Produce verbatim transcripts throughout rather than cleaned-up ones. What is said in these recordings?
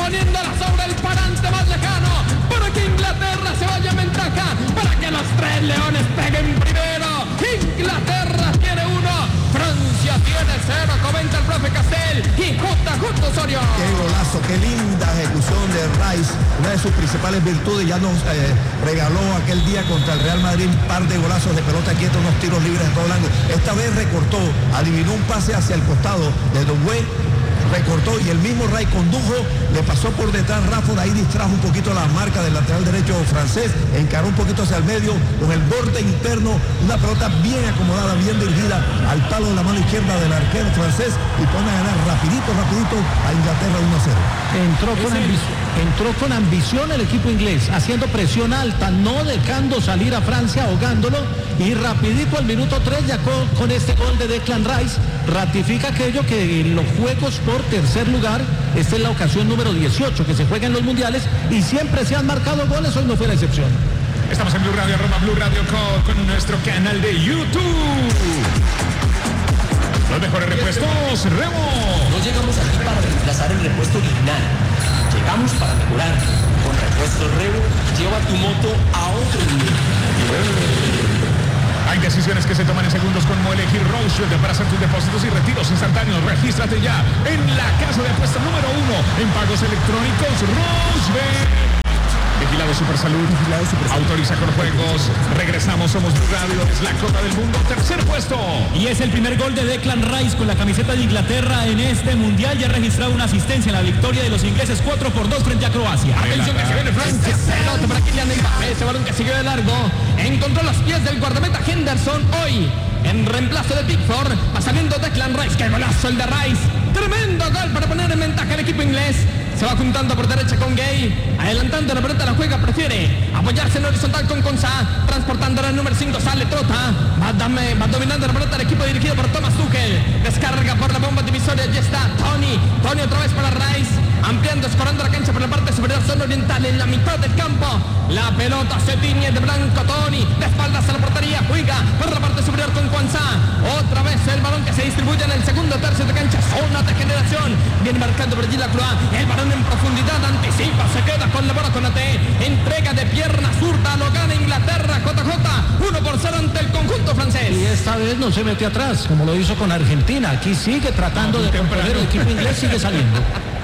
poniéndola sobre el parante más lejano, para que Inglaterra se vaya en ventaja, para que los tres leones peguen primero. Inglaterra tiene uno, Francia tiene cero, comenta el profe Castel y J J Osorio. Qué golazo, qué linda ejecución de Rice, una de sus principales virtudes. Ya nos eh, regaló aquel día contra el Real Madrid un par de golazos de pelota quieta, unos tiros libres de todo blanco. Esta vez recortó, adivinó un pase hacia el costado de Doué, recortó y el mismo Ray condujo, le pasó por detrás Rafford, ahí distrajo un poquito la marca del lateral derecho francés, encaró un poquito hacia el medio, con el borde interno, una pelota bien acomodada, bien dirigida al palo de la mano izquierda del arquero francés y pone a ganar rapidito, rapidito a Inglaterra uno a cero. Entró con, ambición, entró con ambición el equipo inglés, haciendo presión alta, no dejando salir a Francia, ahogándolo, y rapidito al minuto tres ya con, con este gol de Declan Rice, ratifica aquello que en los juegos por tercer lugar, esta es la ocasión número dieciocho que se juega en los mundiales y siempre se han marcado goles, hoy no fue la excepción. Estamos en Blue Radio, arroba Blue Radio Co, con nuestro canal de YouTube. Los mejores repuestos, Remo. No llegamos aquí para reemplazar el repuesto original, llegamos para mejorar. Con Repuestos Remo, lleva tu moto a otro nivel. Hay decisiones que se toman en segundos como elegir Rosewood para hacer tus depósitos y retiros instantáneos. Regístrate ya en la casa de apuestas número uno en pagos electrónicos Rosewood. Vigilado Supersalud. Vigilado Supersalud. Autoriza con juegos. Regresamos, somos Blue Radio, es la Copa del Mundo, tercer puesto. Y es el primer gol de Declan Rice con la camiseta de Inglaterra en este mundial. Ya ha registrado una asistencia en la victoria de los ingleses cuatro por dos frente a Croacia. Atención que se viene Francia, pelota para Kylian Mbappé, ese balón que siguió de largo, encontró los pies del guardameta Henderson. Hoy en reemplazo de Pickford va saliendo Declan Rice. ¡Qué golazo el de Rice! Tremendo gol para poner en ventaja al equipo inglés. Se va juntando por derecha con Gay, adelantando la pelota, la juega, prefiere apoyarse en horizontal con Konsa, transportando el número cinco, sale Trota, va, dame, va dominando la pelota el equipo dirigido por Thomas Tuchel, descarga por la bomba divisoria, ya está Tony, Tony otra vez para Rice, ampliando, escorando la cancha por la parte superior, zona oriental, en la mitad del campo, la pelota se tiñe de blanco, Tony, de espaldas a la portería, juega por la parte superior con Konsa, otra vez el balón que se distribuye en el segundo tercio de cancha, zona de generación, viene marcando por allí la Croix, el balón en profundidad, anticipa, se queda con la bola con A T, entrega de pierna zurda, lo gana Inglaterra, J J, uno por cero ante el conjunto francés. Y esta vez no se metió atrás, como lo hizo con Argentina, aquí sigue tratando de componer, el equipo inglés sigue saliendo.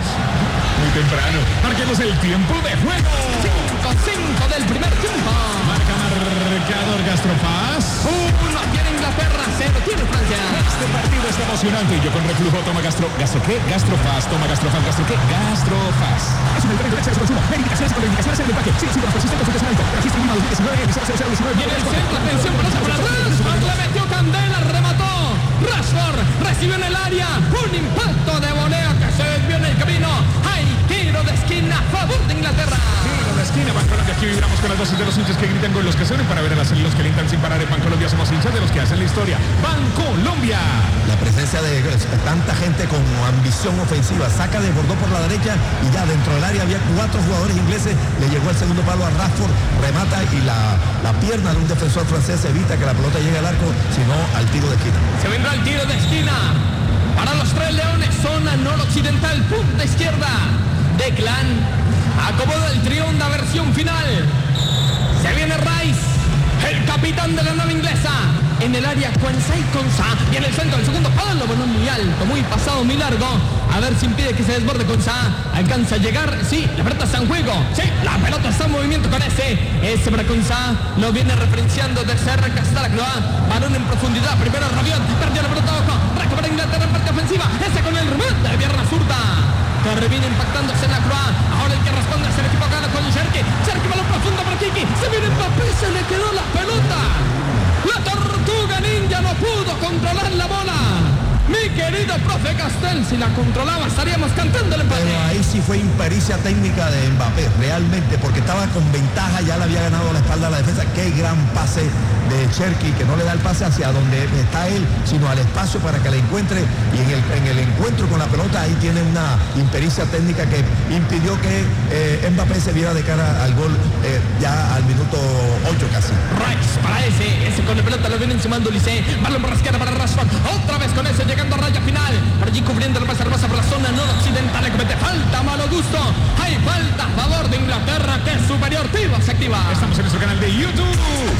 Muy temprano, marquemos el tiempo de juego. cinco cinco del primer tiempo. Marca marcador Gastrofaz. uno tiene Inglaterra, cero tiene Francia. Este partido está emocionante y yo con reflujo toma gastro... ¿Gastro qué? Gastrofaz, toma Gastrofaz, ¿gastro qué? Gastrofaz. Es un medicamento de consumo. Verificaciones con indicaciones en el empaque. Sigue siendo persistente su tratamiento. Registro uno dos mil diecinueve, emisora cero cero diecinueve. Y en el centro, atención, pelota para Rashford, le metió candela, remató. Rashford recibió en el área un impacto de voleo que se desvió en el camino. Hay tiro de esquina a favor de Inglaterra. Tiro de esquina, Bancolombia. Aquí vibramos con las dosis de los hinchas que gritan con los que suenan para ver a las los que lindan sin parar. En Bancolombia somos hinchas de los que hacen la historia. Bancolombia. La presencia de tanta gente con ambición ofensiva, saca, desbordó por la derecha y ya dentro del área había cuatro jugadores ingleses, le llegó el segundo palo a Rashford, remata y la, la pierna de un defensor francés evita que la pelota llegue al arco, sino al tiro de esquina. Se vendrá el tiro de esquina para los tres leones, zona noroccidental, punta izquierda. Declan acomoda el trionda versión final. Se viene Rice, el capitán de la nave inglesa. En el área Konsa y Konsa. Y en el centro del segundo palo, bueno, muy alto, muy pasado, muy largo. A ver si impide que se desborde Konsa. Alcanza a llegar, sí, la pelota está en juego. Sí, la pelota está en movimiento con ese. Ese para Konsa, lo viene referenciando de cerca hasta la Croix. Balón en profundidad, primero Rabiot, perdió la pelota, ojo. Recupera Inglaterra en parte ofensiva. Ese con el remate de pierna zurda. Que viene impactándose en la Croix. Ahora el que responde es el equipo gana con Cherki. Cherki, balón profundo para Kiki. Se viene Mbappé, se le quedó la pelota. La tortuga ninja no pudo controlar la bola. Mi querido profe Castel, si la controlaba estaríamos cantando el empate. Pero ahí sí fue impericia técnica de Mbappé, realmente, porque estaba con ventaja, ya le había ganado la espalda a la defensa. Qué gran pase de Cherki, que no le da el pase hacia donde está él, sino al espacio para que la encuentre. Y en el, en el encuentro con la pelota, ahí tiene una impericia técnica que impidió que eh, Mbappé se viera de cara al gol eh, ya al minuto ocho casi. Rice para ese, ese con la pelota lo viene encimando Ulises. Balón por la izquierda para Rashford. Otra vez con ese llegando a raya final. Por allí cubriendo la más hermosa por la zona noroccidental. Le comete falta, malo gusto. ataque superior, tiro se activa. Estamos en nuestro canal de YouTube.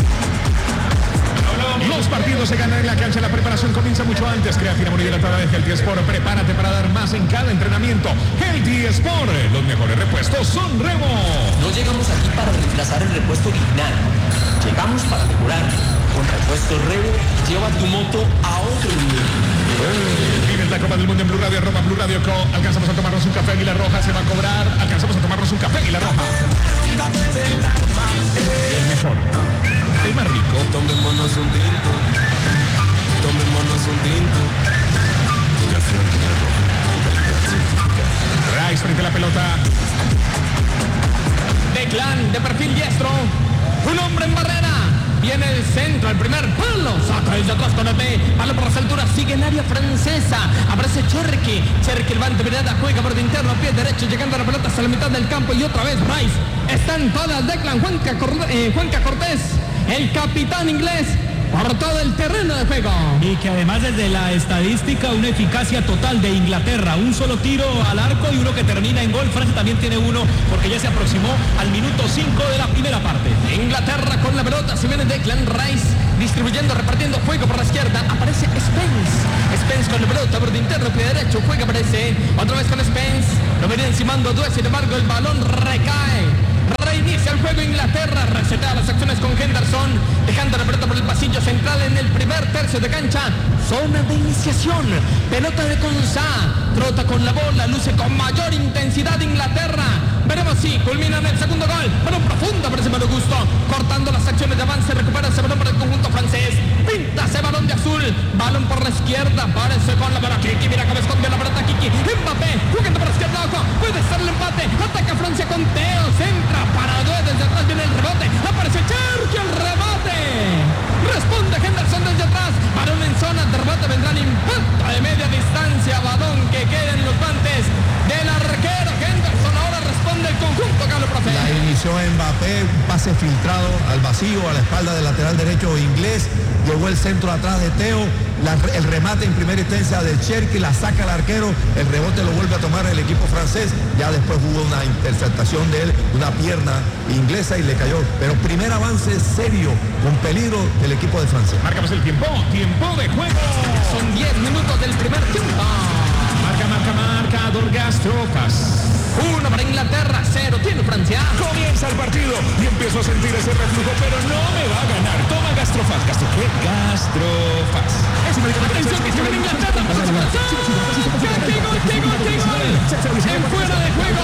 Los partidos se ganan en la cancha, la preparación comienza mucho antes. Creatina monohidratada de Healthy Sport. Prepárate para dar más en cada entrenamiento. Healthy Sport, los mejores repuestos son Remo. No llegamos aquí para reemplazar el repuesto original. Llegamos para mejorar. Con repuesto Remo, lleva tu moto a otro nivel. Vives la Copa del Mundo en Blue Radio, arroba Blue Radio Co. Alcanzamos a tomarnos un café Águila Roja, se va a cobrar. Alcanzamos a tomarnos un café Águila Roja. El mejor, el más rico. Tomémonos un tinto, tomémonos un tinto. Rice frente a la pelota. Declan de perfil diestro. Un hombre en barrera. Viene el centro, el primer palo. Saca desde atrás con el B. Palo por las alturas. Sigue en área francesa. Aparece Cherki. Cherki levanta mirada. Juega por de interno. Pie derecho. Llegando a la pelota hasta la mitad del campo. Y otra vez Rice. Están todas. Declan. Juanca, Cor- eh, Juanca Cortés. El capitán inglés. Por todo el terreno de juego. Y que además desde la estadística una eficacia total de Inglaterra, un solo tiro al arco y uno que termina en gol. Francia también tiene uno porque ya se aproximó al minuto cinco de la primera parte. Inglaterra con la pelota, se viene Declan Rice distribuyendo, repartiendo juego por la izquierda. Aparece Spence. Spence con la pelota por de interno, pie derecho, juega, aparece otra vez con Spence. Lo venía encimando Due, sin embargo el balón recae. Reinicia el juego Inglaterra, resetea las acciones con Henderson, dejando la pelota por el pasillo central en el primer tercio de cancha. Zona de iniciación, pelota de Consá, trota con la bola, luce con mayor intensidad Inglaterra. Veremos si culmina en el segundo gol. Balón profundo para ese Malo Gusto, cortando las acciones de avance, recupera ese balón para el conjunto francés. Pinta ese balón de azul, balón por la izquierda, aparece con la bola Kiki, mira cómo escondió la pelota Kiki. Mbappé, jugando por la izquierda, ojo, puede ser el empate, ataca Francia con Teo, centra para Due, desde atrás viene el rebote, aparece Cherki, el rebote. Responde Henderson desde atrás, balón en zona de rebote, vendrá el impacto de media distancia, balón que queda en los guantes del arquero Henderson. Ahora responde el conjunto, Carlos Profe. La inició Mbappé, un pase filtrado al vacío, a la espalda del lateral derecho inglés. Llegó el centro atrás de Teo, la, el remate en primera instancia de Cherki, la saca el arquero, el rebote lo vuelve a tomar el equipo francés. Ya después hubo una interceptación de él, una pierna inglesa y le cayó. Pero primer avance serio, con peligro del equipo de Francia. Marcamos el tiempo, tiempo de juego. Son diez minutos del primer tiempo. Marca, marca, marcador Gastrofas. Uno para Inglaterra, cero tiene Francia. Comienza el partido y empiezo a sentir ese reflujo, pero no me va a ganar. Toma Gastrofas. ¿Gastro qué? Gastrofas. Atención que se viene Inglaterra. ¡Qué gol, qué gol, qué gol! En fuera de juego.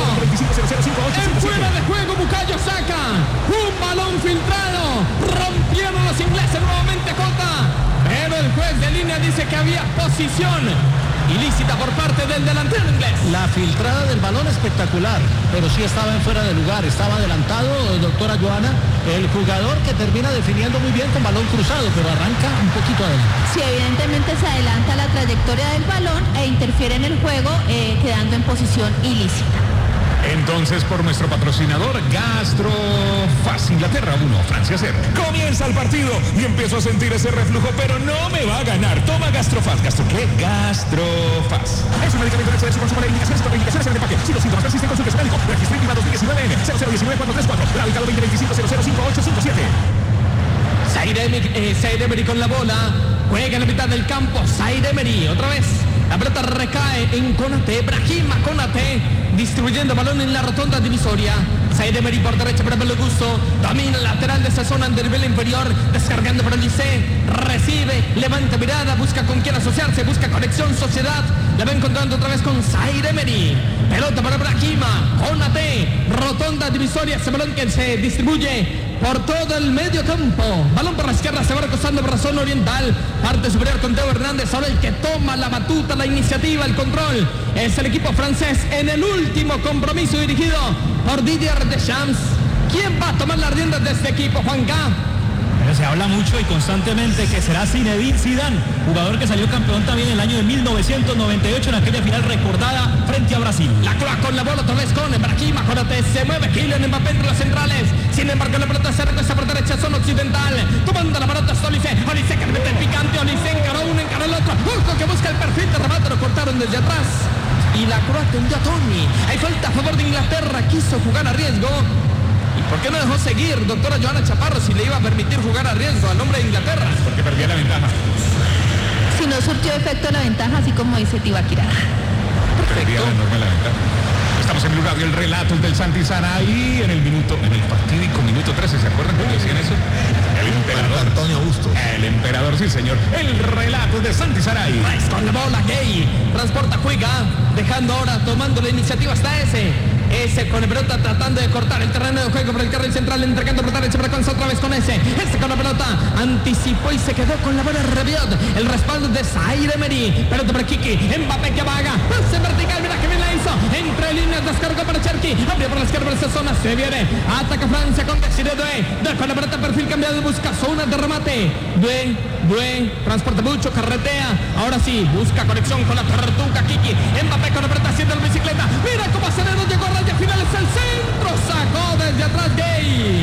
En fuera de juego, Bukayo Saka. Un balón filtrado. Rompieron los ingleses nuevamente, Jota. Pero el juez de línea dice que había posición ilícita por parte del delantero inglés. La filtrada del balón espectacular, pero sí estaba en fuera de lugar, estaba adelantado, doctora Joana, el jugador que termina definiendo muy bien con balón cruzado, pero arranca un poquito adelante. Sí, evidentemente se adelanta la trayectoria del balón e interfiere en el juego, eh, quedando en posición ilícita. Entonces, por nuestro patrocinador, Gastrofas, Inglaterra uno, Francia cero. Comienza el partido y empiezo a sentir ese reflujo, pero no me va a ganar. Toma Gastrofas. ¿Gastro qué? Gastrofas. Es un medicamento de su consumo de indicaciones con indicaciones en el empaque. Si los síntomas persisten, consulte a su médico. Registro INVIMA dos mil diecinueve N cero cero uno nueve cuatro tres cuatro. Radicado veinte veinticinco cero cero cinco ocho cinco siete. Zaire Emery, eh, Zaire Emery con la bola. Juega en la mitad del campo. Zaire Emery, otra vez. La pelota recae en Konate. Brahima Konate distribuyendo balón en la rotonda divisoria. Zaire Emery por derecha para Malo Gusto. Domina el lateral de esa zona en nivel inferior. Descargando para Olise. Recibe, levanta mirada, busca con quién asociarse, busca conexión, sociedad. La va encontrando otra vez con Zaire Emery. Pelota para Brahima. Konate. Rotonda divisoria. Ese balón que se distribuye por todo el medio campo. Balón por la izquierda, se va recostando por la zona oriental. Parte superior con Teo Hernández. Ahora el que toma la batuta, la iniciativa, el control es el equipo francés en el último compromiso dirigido por Didier Deschamps. ¿Quién va a tomar las riendas de este equipo, Juanca? Pero se habla mucho y constantemente que será Zinedine Zidane, jugador que salió campeón también en el año de mil novecientos noventa y ocho en aquella final recordada frente a Brasil. La cloa con la bola otra vez con Brahima, Konate, se mueve Kylian Mbappé entre los centrales. Sin embargo, la pelota se regresa por derecha, zona occidental. Tomando la pelota está Olise. Olise que le mete el picante. Olise encaró uno, encaró el otro. Ojo que busca el perfil de remate, lo cortaron desde atrás. Y la croata tendió a Tony. Hay falta a favor de Inglaterra. Quiso jugar a riesgo. ¿Y por qué no dejó seguir, doctora Joana Chaparro, si le iba a permitir jugar a riesgo al hombre de Inglaterra? Porque perdía la ventaja. Si no surtió efecto la ventaja, así como dice Tibaquirá. Perdía la enorme la ventaja. Estamos en Blue Radio, el relato del Santi Saray en el minuto, en el fatídico minuto trece, ¿se acuerdan cuando decían eso? El emperador. Antonio Bustos. El emperador, sí señor. El relato de Santi Saray. Rice con la bola, Gay. Transporta Cuiga, dejando ahora, tomando la iniciativa hasta ese. Ese con la pelota tratando de cortar el terreno de juego por el carril central, entregando por derecha para Conza otra vez con ese. Ese con la pelota anticipó y se quedó con la bola Rabiot. El respaldo de Zaire Emery. Pelota para Kiki. Mbappé que vaga. Pase vertical, mira que bien la hizo. Entre líneas descargó para Cherki. Abrió por la izquierda por esa zona. Se viene. Ataca Francia con Desiree Doué. Deja la pelota perfil cambiado. Busca zona de remate. Doué. Doué. Transporta mucho. Carretea. Ahora sí. Busca conexión con la tortuga Kiki. Mbappé con la pelota haciendo la bicicleta. Mira cómo acelero llegó. Raya final es el centro, sacó desde atrás Gay.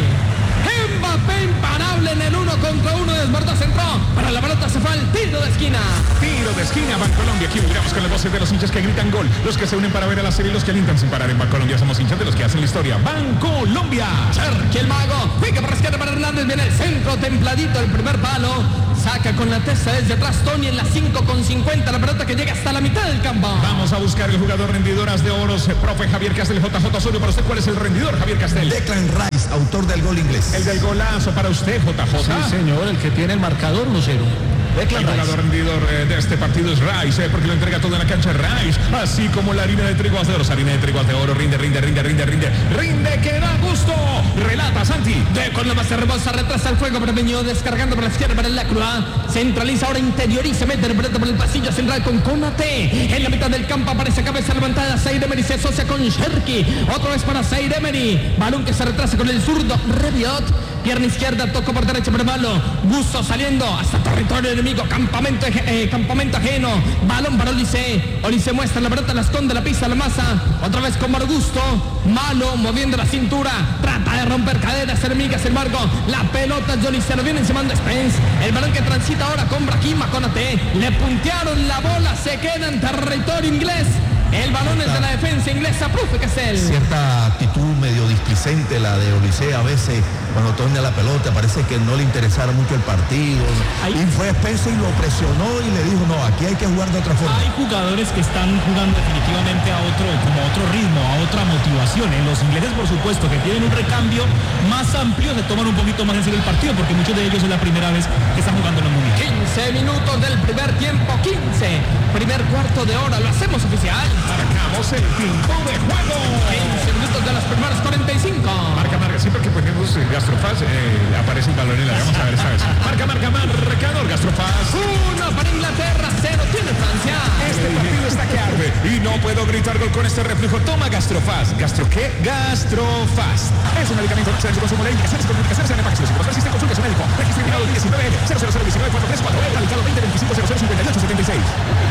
Mbappé imparable en el uno contra uno, desbordó, centró, para la pelota se fue al tiro de esquina. Tiro de esquina, Bancolombia. Aquí vibramos con las voces de los hinchas que gritan gol, los que se unen para ver a la serie y los que alientan sin parar. En Bancolombia somos hinchas de los que hacen la historia. Bancolombia. Cherki el mago, pica por la izquierda para Hernández, viene el centro templadito, el primer palo. Saca con la testa desde atrás Tony en la cinco con cincuenta, la pelota que llega hasta la mitad del campo. Vamos a buscar el jugador rendidoras de oros, eh, profe Javier Castel, J J Osorio. Para usted, ¿cuál es el rendidor, Javier Castel? Declan Rice, autor del gol inglés. El del golazo para usted, J J. Sí, señor, el que tiene el marcador uno cero. El jugador rendidor eh, de este partido es Rice, eh, porque lo entrega todo en la cancha Rice, así como la harina de trigo de oro, harina de trigo de oro, rinde, rinde, rinde, rinde, rinde, rinde, que da gusto. Relata Santi. De con la más hermosa, retrasa el juego, pero Peño descargando por la izquierda para el Lacroix, centraliza ahora, interioriza, mete el pelota por el pasillo central con Konate, en la mitad del campo aparece cabeza levantada, Zaire Emery se asocia con Cherki, otra vez para Zaire Emery, balón que se retrasa con el zurdo, Rabiot, pierna izquierda, tocó por derecha, pero malo, Gusto saliendo hasta territorio enemigo, campamento, eh, campamento ajeno, balón para Olise, Olise muestra la pelota, la esconde, la pisa, la masa, otra vez con Margusto, Malo moviendo la cintura, trata de romper cadenas enemigas, sin embargo, la pelota de Olise, lo viene encimando Spence, el balón que transita ahora con Brahima, Konate, le puntearon la bola, se queda en territorio inglés. El balón es de la defensa inglesa, profe Castel. Cierta actitud medio displicente la de Olise a veces cuando torna la pelota, parece que no le interesara mucho el partido. Ahí. Y fue Spencer y lo presionó y le dijo, no, aquí hay que jugar de otra forma. Hay jugadores que están jugando definitivamente a otro, como a otro ritmo, a otra motivación. En los ingleses, por supuesto, que tienen un recambio más amplio, se toman un poquito más en serio el partido, porque muchos de ellos es la primera vez que están jugando en los mundiales. quince minutos del primer tiempo, quince. Primer cuarto de hora, lo hacemos oficial. Marcamos el tiempo de juego. quince minutos de las primeras cuarenta y cinco. Marca, marca, siempre que ponemos eh, Gastrofaz eh, aparece el balón en la vamos a ver esta vez. Marca, marca, marcador, Gastrofaz. Uno para Inglaterra, cero tiene Francia. Este partido está que arde y no puedo gritar gol con este reflejo. Toma Gastrofaz. ¿Gastro qué? Gastrofaz. Es un medicamento no excede en su consumo de indicaciones con indicaciones en el paquete. Si persiste, consulte a su médico. Registrado diecinueve cero cero cero diecinueve cuatro tres cuatro. Radicado veinte veinticinco cero cero cincuenta y ocho setenta y seis.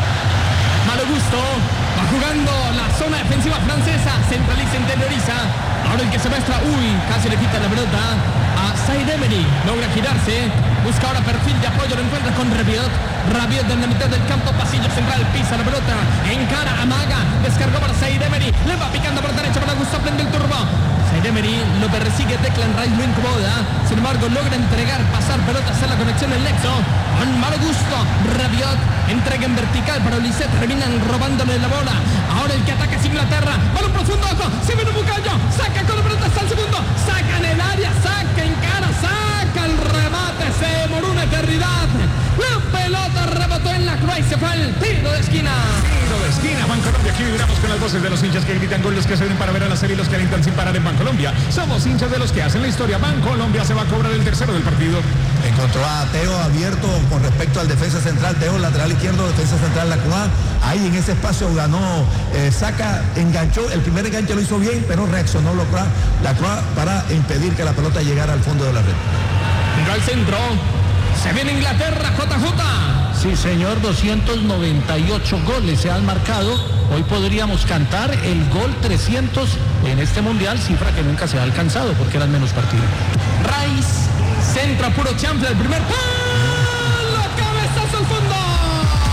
Malo Gusto va jugando la zona defensiva francesa, centraliza, interioriza. Ahora el que se muestra, uy, casi le quita la pelota a Zaire Emery, logra girarse, busca ahora perfil de apoyo, lo encuentra con Rabiot. Rabiot en la mitad del campo, pasillo central, pisa la pelota, encara, amaga, descargó para Zaire Emery, le va picando por derecha para Gusto, prende el turbo. Zaire Emery lo persigue, Declan Rice lo incomoda, sin embargo logra entregar, pasar pelota, hacer la conexión en Lexo, con Malo Gusto. Rabiot entrega en vertical para Olise, terminan robándole la bola. Ahora el que ataca es Inglaterra, balón profundo, ojo, se viene un bucayo, saca con la pelota hasta el segundo, saca en el área, saca en cara, saca el remate, se demoró una eternidad. La pelota rebotó en la cruz y se fue al tiro de esquina. Tiro de esquina, Bancolombia. Aquí vibramos con las voces de los hinchas que gritan gol, los que se ven para ver a la serie y los que alientan sin parar en Bancolombia. Somos hinchas de los que hacen la historia. Bancolombia se va a cobrar el tercero del partido. Encontró a Teo abierto con respecto al defensa central. Teo, lateral izquierdo, defensa central, la Croix. Ahí en ese espacio ganó, eh, saca, enganchó. El primer enganche lo hizo bien, pero reaccionó la Croix, la Croix para impedir que la pelota llegara al fondo de la red. Entró al centro. Se viene Inglaterra, J J. Sí, señor, doscientos noventa y ocho goles se han marcado. Hoy podríamos cantar el gol trescientos en este mundial, cifra que nunca se ha alcanzado porque eran menos partidos. Rice, centro puro chanfle, el primer ¡pum!